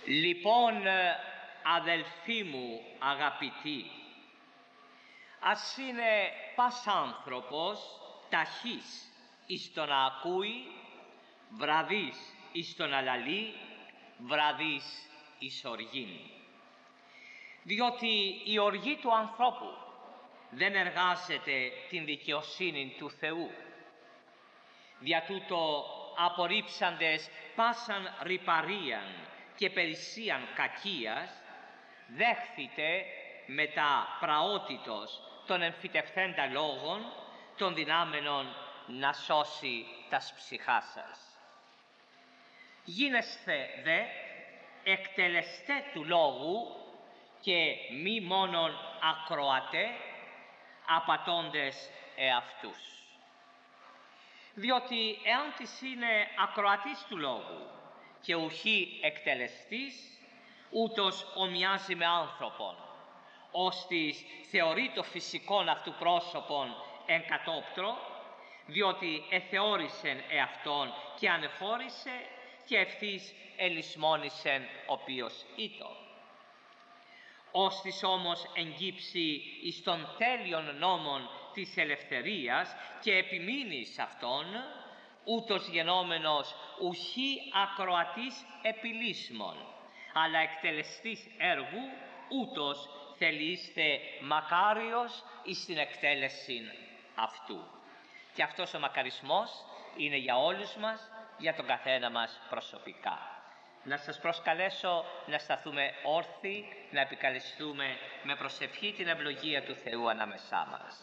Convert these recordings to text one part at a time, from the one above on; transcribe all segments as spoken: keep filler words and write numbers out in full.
Λοιπόν, αδελφοί μου αγαπητοί, ας είναι πας άνθρωπος ταχύς εις το να ακούει, βραδύς εις το να λαλεί, βραδύς εις οργήν. Διότι η οργή του ανθρώπου δεν εργάζεται την δικαιοσύνη του Θεού. Δια τούτο απορρίψαντες πάσαν ρυπαρίαν και περισσίαν κακίας, δέχθητε μετά πραότητος των εμφυτευθέντα λόγων, των δυνάμενων να σώσει τας ψυχάς σας. Γίνεσθε δε εκτελεστέ του λόγου και μη μόνον ακροατέ, απατώντες εαυτούς. Διότι εάν της είναι ακροατής του λόγου και ουχή εκτελεστής, ούτως ομοιάζει με άνθρωπον, ώστις θεωρεί το φυσικόν αυτού πρόσωπον εν κατόπτρο, διότι εθεώρησεν εαυτόν και ανεφόρησε και ευθύς ελισμόνησεν οποίος ήτο. Ώστις όμως εγκύψει εις των τέλειων νόμων της ελευθερίας και επιμείνει σ' αυτόν, ούτως γενόμενος ουχή ακροατής επιλύσμων, αλλά εκτελεστής έργου, ούτως θελείστε μακάριος εις την εκτέλεση αυτού. Και αυτός ο μακαρισμός είναι για όλους μας, για τον καθένα μας προσωπικά. Να σας προσκαλέσω να σταθούμε όρθιοι, να επικαλεστούμε με προσευχή την ευλογία του Θεού ανάμεσά μας.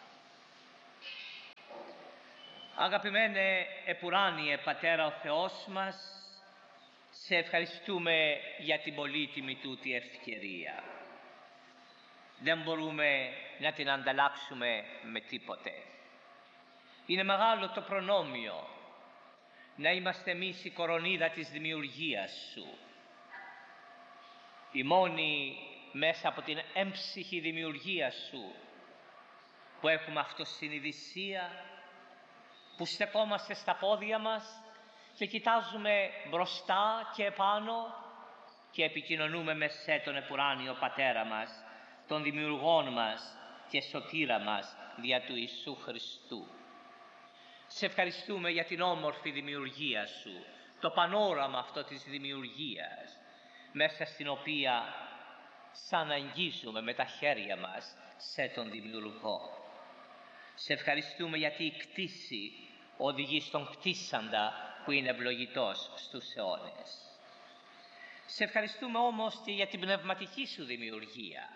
Αγαπημένε επουράνιε Πατέρα ο Θεός μας, σε ευχαριστούμε για την πολύτιμη τούτη ευκαιρία. Δεν μπορούμε να την ανταλλάξουμε με τίποτε. Είναι μεγάλο το προνόμιο να είμαστε εμείς η κορονίδα της δημιουργίας Σου. Οι μόνοι μέσα από την έμψυχη δημιουργία Σου που έχουμε αυτοσυνειδησία, που στεκόμαστε στα πόδια μας και κοιτάζουμε μπροστά και επάνω και επικοινωνούμε με σε τον επουράνιο Πατέρα μας, τον δημιουργόν μας και σωτήρα μας δια του Ιησού Χριστού. Σε ευχαριστούμε για την όμορφη δημιουργία Σου, το πανόραμα αυτό της δημιουργίας, μέσα στην οποία σαν αγγίζουμε με τα χέρια μας σε τον Δημιουργό. Σε ευχαριστούμε γιατί η κτήση οδηγεί στον κτίσαντα που είναι ευλογητός στους αιώνες. Σε ευχαριστούμε όμως και για την πνευματική Σου δημιουργία.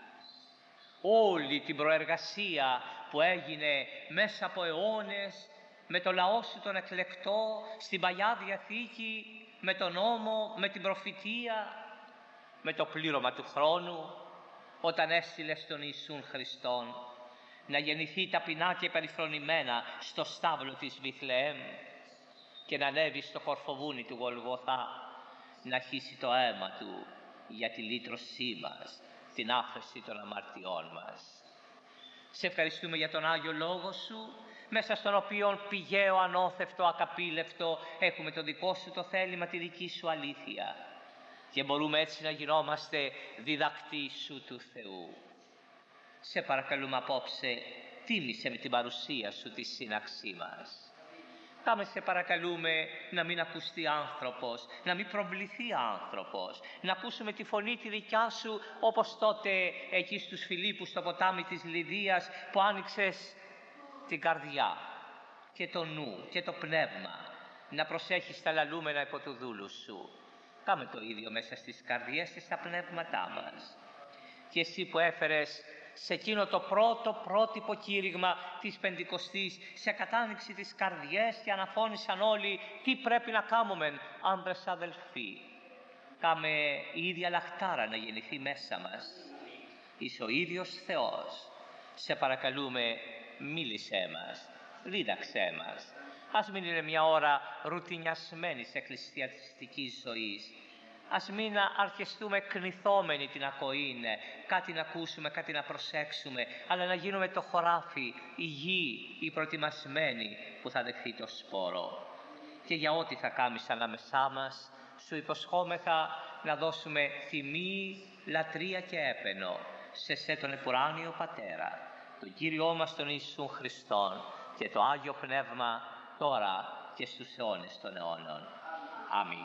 Όλη την προεργασία που έγινε μέσα από αιώνες με το λαό Σου τον εκλεκτό στην Παλιά Διαθήκη, με τον νόμο, με την προφητεία, με το πλήρωμα του χρόνου, όταν έστειλε στον Ιησούν Χριστόν να γεννηθεί ταπεινά και περιφρονημένα στο στάβλο της Βιθλεέμ και να ανέβει στο κορφοβούνι του Γολγοθά, να χύσει το αίμα Του για τη λύτρωσή μας, την άφεση των αμαρτιών μας. Σε ευχαριστούμε για τον Άγιο Λόγο Σου, μέσα στον οποίο πηγαίο, ανώθευτο, ακαπήλευτο έχουμε το δικό Σου το θέλημα, τη δική Σου αλήθεια και μπορούμε έτσι να γινόμαστε διδακτοί Σου του Θεού. Σε παρακαλούμε απόψε, τίμησε με την παρουσία Σου τη σύναξή μας. Κάμε σε παρακαλούμε να μην ακουστεί άνθρωπος, να μην προβληθεί άνθρωπος, να ακούσουμε τη φωνή τη δικιά Σου, όπως τότε εκεί στους Φιλίππους στο ποτάμι της Λιδίας που άνοιξες την καρδιά και το νου και το πνεύμα να προσέχεις τα λαλούμενα υπό του δούλου Σου. Κάμε το ίδιο μέσα στις καρδιές και στα πνεύματά μας. Και Εσύ που έφερες σε εκείνο το πρώτο πρότυπο κήρυγμα της Πεντηκοστής, σε κατάνοιξη τις καρδιές και αναφώνησαν όλοι τι πρέπει να κάνουμε, άντρες αδελφοί. Κάμε η ίδια λαχτάρα να γεννηθεί μέσα μας. Είσαι ο ίδιος Θεός. Σε παρακαλούμε, μίλησέ μας, δίδαξέ μας. Ας μην είναι μια ώρα ρουτινιασμένης εκκλησιαστικής ζωής. Ας μην αρχιστούμε κνηθόμενοι την ακοήν, κάτι να ακούσουμε, κάτι να προσέξουμε, αλλά να γίνουμε το χωράφι, η γη, η προετοιμασμένη που θα δεχθεί το σπόρο. Και για ό,τι θα κάνεις ανάμεσά μας, σου υποσχόμεθα να δώσουμε τιμή, λατρεία και έπαινο σε σε τον επουράνιο Πατέρα, τον Κύριό μας τον Ιησού Χριστόν και το Άγιο Πνεύμα τώρα και στους αιώνες των αιώνων. Αμήν.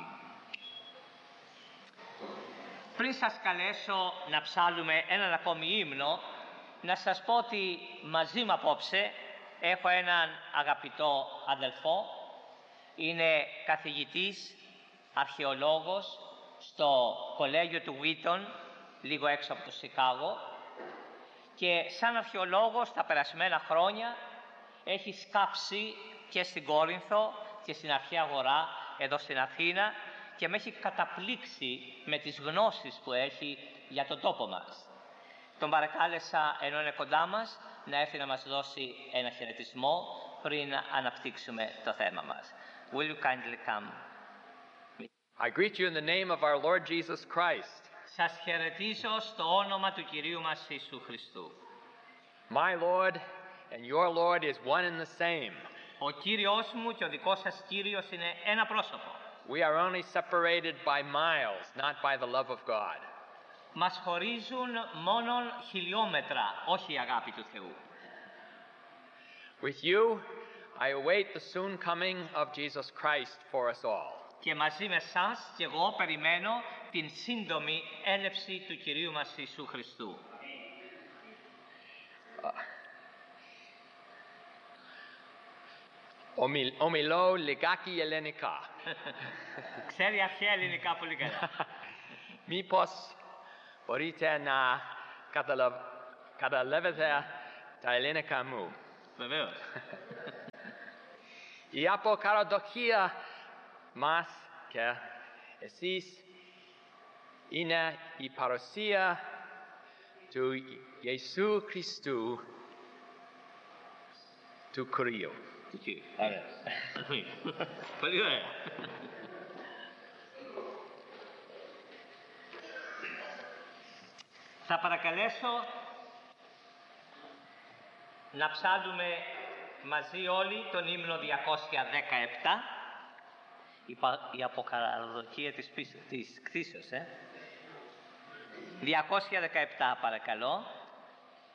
Πριν σας καλέσω να ψάλουμε έναν ακόμη ύμνο, να σας πω ότι μαζί μου απόψε έχω έναν αγαπητό αδελφό. Είναι καθηγητής, αρχαιολόγος στο κολέγιο του Wheaton, λίγο έξω από το Σικάγο, και σαν αρχαιολόγος τα περασμένα χρόνια έχει σκάψει και στην Κόρινθο και στην αρχαία αγορά εδώ στην Αθήνα και με έχει καταπλήξει με τις γνώσεις που έχει για τον τόπο μας. Τον παρακάλεσα, ενώ είναι κοντά μας, να έρθει να μας δώσει ένα χαιρετισμό πριν αναπτύξουμε το θέμα μας. Will you kindly come? I greet you in the name of our Lord Jesus Christ. Σας χαιρετίζω στο όνομα του Κυρίου μας Ιησού Χριστού. My Lord and your Lord is one and the same. Ο Κύριος μου και ο δικός σας Κύριος είναι ένα πρόσωπο. We are only separated by miles, not by the love of God. Μας χωρίζουν μόνον χιλιόμετρα, όχι η αγάπη του Θεού. With you, I await the soon coming of Jesus Christ for us all. Και μαζί με εσάς και εγώ περιμένω την σύντομη έλευση του Κυρίου μας Ιησού Χριστού. Ομιλώ λιγάκι ελληνικά. Ξέρει αρχαία ελληνικά πολύ καλά. Μήπως μπορείτε να καταλάβετε τα ελληνικά μου? Βεβαίως. Η αποκαρδοκία μας και εσείς είναι η παρουσία του Ιησού Χριστού του Κυρίου. Ωραία. Πολύ ωραία. Θα παρακαλέσω να ψάλουμε μαζί όλοι τον ύμνο διακόσια δεκαεπτά, η αποκαρδοκία της, πίσω, της κτήσεως, ε. διακόσια δεκαεπτά παρακαλώ.